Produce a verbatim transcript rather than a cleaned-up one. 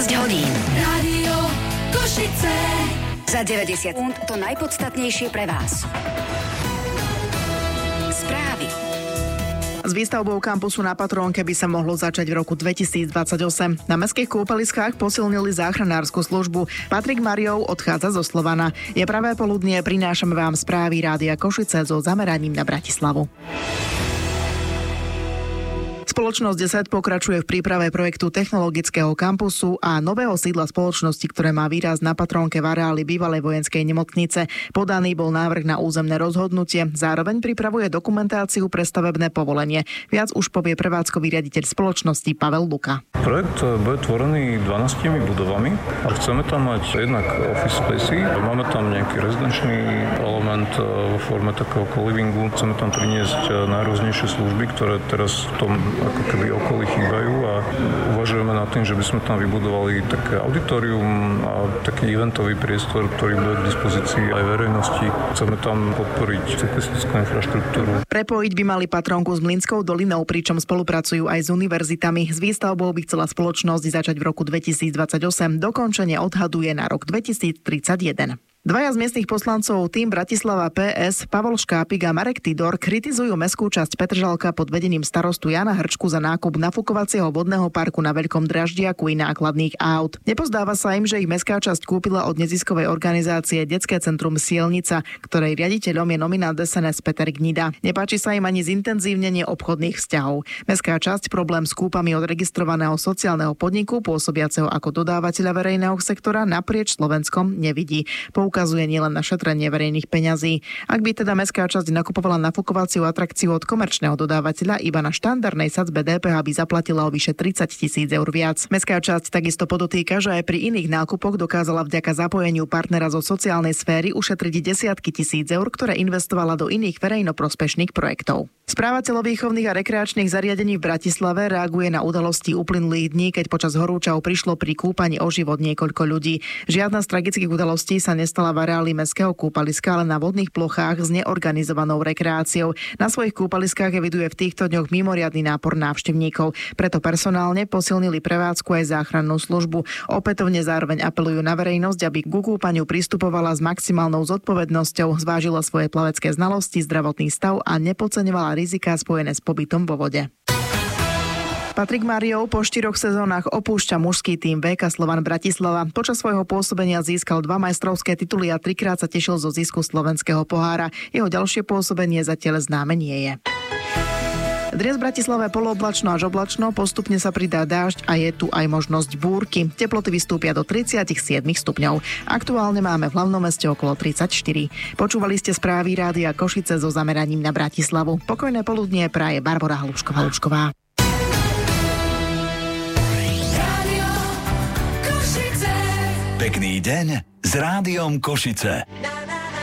šesť hodín. Rádio Košice. Za deväťdesiat sekúnd to najpodstatnejšie pre vás. Správy. S výstavbou kampusu na Patrónke by sa mohlo začať v roku dvetisícdvadsaťosem. Na mestských kúpaliskách posilnili záchranársku službu. Patrik Mariov odchádza zo Slovana. Je pravé poludnie, prinášame vám správy Rádia Košice so zameraním na Bratislavu. Spoločnosť desať pokračuje v príprave projektu technologického kampusu a nového sídla spoločnosti, ktoré má výraz na Patrónke v areáli bývalej vojenskej nemocnice. Podaný bol návrh na územné rozhodnutie. Zároveň pripravuje dokumentáciu pre stavebné povolenie. Viac už povie prevádzkový riaditeľ spoločnosti Pavel Luka. Projekt bude tvorený dvanástimi budovami a chceme tam mať jednak office spacey. Máme tam nejaký rezidenčný element vo forme takého co-livingu. Chceme tam priniesť najrôznejšie služby, ktoré teraz v tom ako keby okolí chýbajú a uvažujeme nad tým, že by sme tam vybudovali také auditorium a taký eventový priestor, ktorý bude k dispozícii aj verejnosti. Chceme tam podporiť cyklistickú infraštruktúru. Prepojiť by mali Patrónku s Mlynskou dolinou, pričom spolupracujú aj s univerzitami. S výstavbou by chcela spoločnosť začať v roku dvetisícdvadsaťosem. Dokončenie odhaduje na rok dvetisíctridsaťjeden. Dvaja z miestnych poslancov tým Bratislava pé es, Pavol Škápik a Marek Tidor, kritizujú mestskú časť Petržalka pod vedením starostu Jana Hrčku za nákup nafúkovacieho vodného parku na Veľkom Draždiaku i nákladných aut. Nepozdáva sa im, že ich mestská časť kúpila od neziskovej organizácie Detské centrum Sielnica, ktorej riaditeľom je nominant es en es Peter Gnida. Nepáči sa im ani zintenzívnenie obchodných vzťahov. Mestská časť problém s kúpami od registrovaného sociálneho podniku pôsobiaceho ako dodávateľa verejného sektora naprieč Slovenskom nevidí. Ukazuje nielen na šetrenie verejných peňazí. Ak by teda mestská časť nakupovala nafúkovaciu atrakciu od komerčného dodávateľa, iba na štandardnej sadzbe dé pé há by zaplatila o vyše tridsať tisíc eur viac. Mestská časť takisto podotýka, že aj pri iných nákupoch dokázala vďaka zapojeniu partnera zo sociálnej sféry ušetriť desiatky tisíc eur, ktoré investovala do iných verejnoprospešných projektov. Správa telovýchovných a rekreačných zariadení v Bratislave reaguje na udalosti uplynulých dní, keď počas horúčav prišlo pri kúpaní o život niekoľko ľudí. Žiadna z tragických udalostí sa nestala v areáli mestského kúpaliska, ale na vodných plochách s neorganizovanou rekreáciou. Na svojich kúpaliskách eviduje v týchto dňoch mimoriadny nápor návštevníkov. Preto personálne posilnili prevádzku aj záchrannú službu. Opätovne zároveň apelujú na verejnosť, aby k kúpaniu pristupovala s maximálnou zodpovednosťou, zvážila svoje plavecké znalosti, zdravotný stav a nepodceňovala riziká spojené s pobytom vo vode. Patrik Mariov po štyroch sezónach opúšťa mužský tím vé ká Slovan Bratislava. Počas svojho pôsobenia získal dva majstrovské tituly a trikrát sa tešil zo zisku slovenského pohára. Jeho ďalšie pôsobenie zatiaľ známe nie je. Dnes v Bratislave polooblačno až oblačno, postupne sa pridá dážď a je tu aj možnosť búrky. Teploty vystúpia do tridsaťsedem stupňov. Aktuálne máme v hlavnom meste okolo tridsaťštyri. Počúvali ste správy Rádia Košice so zameraním na Bratislavu. Pokojné poludnie praje Barbora Hlušková-Hlušková. Pekný deň s Rádiom Košice.